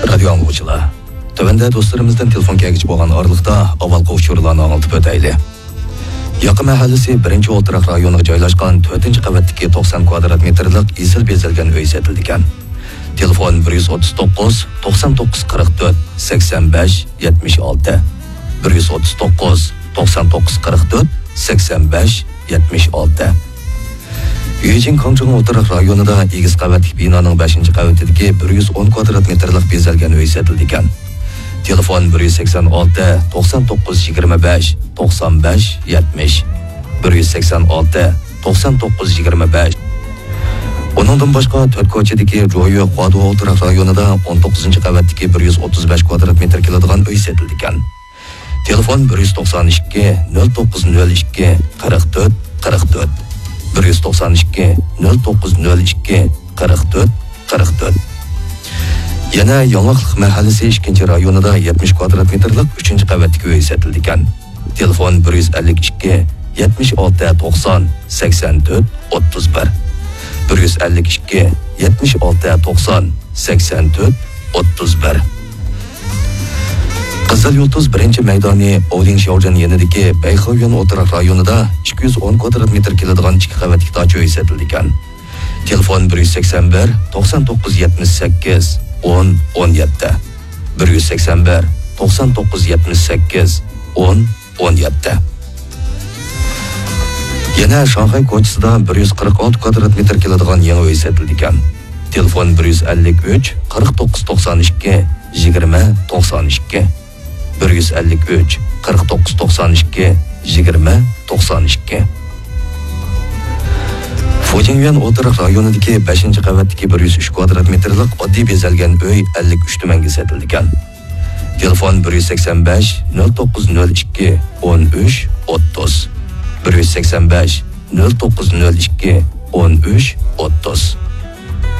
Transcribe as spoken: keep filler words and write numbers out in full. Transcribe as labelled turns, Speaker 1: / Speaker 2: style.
Speaker 1: Radio angluvchilar. Tövəndə dostlarımızdan telefon kelgichi bo'lgan orliqda avvalgi uçurlarni anlatib o'tayli. Yaqin mahallasi birinchi o'ltiraq rayoniga joylashgan to'rtinchi qavatdagi to'qson kvadrat metrlik izil bezalgan uy sotilgan. Telefon bir yuz o'ttiz to'qqiz to'qson to'qqiz qirq to'rt sakson besh yetmish olti bir yuz o'ttiz to'qqiz to'qson to'qqiz qirq to'rt sakson besh yetmish olti. Yujin Kongchong o'ltiraq rayonida egiz qavatli binoning beshinchi qavatidagi bir yuz o'n kvadrat metrlik bezalgan uy sotilgan. Telefon bir yuz sakson olti to'qson to'qqiz yigirma besh to'qson besh yetmish bir yuz sakson olti to'qson to'qqiz yigirma besh. Onundan boshqa to'rt ko'chadagi Jo'yo Qado o'ltiraq rayonida o'n to'qqizinchi qavatdagi bir yuz o'ttiz besh kvadrat metr keladigan uy sotilgan. Telefon bir yuz to'qson ikki nol to'qqiz nol ikki qirq to'rt qirq to'rt bir yuz to'qson ikki nol to'qqiz nol ikki qirq to'rt qirq to'rt. Yana Yong'oqliq mahallasi ikkinchi rayonida yetmish kvadrat metrlik uchinchi qavatdagi uy sotilgan. Telefon bir yuz ellik ikki yetmish olti to'qson sakson to'rt o'ttiz bir bir yuz ellik ikki yetmish olti to'qson sakson to'rt o'ttiz bir. Qizil Yulduz birinchi maydoni Ovling Shoujan yanidagi Bayxoyon o'tiraq rayonida ikki yuz o'n kvadrat metr keladigan ikki qavatli to'rt uy sotilgan. Telefon bir yuz sakson bir to'qson to'qqiz yetmish sakkiz o'n o'n yetti bir yuz sakson bir to'qson to'qqiz yetmish sakkiz o'n o'n yetti. Yana Shanxay ko'chasida bir yuz qirq olti kvadrat metr keladigan yangi uy sotilgan. Telefon bir yuz ellik uch qirq to'qqiz to'qson ikki yigirma to'qson ikki bir yuz ellik uch qirq to'qqiz to'qson ikki yigirma to'qson ikki. Fojingyan o'tiraq rayonidagi beshinchi qavatdagi bir yuz uch kvadrat metrlik oddiy bezalgan uy ellik uch tumanga sotilgan. Telefon bir yuz sakson besh nol to'qqiz nol ikki o'n uch o'ttiz bir yuz sakson besh nol to'qqiz nol ikki o'n uch o'ttiz.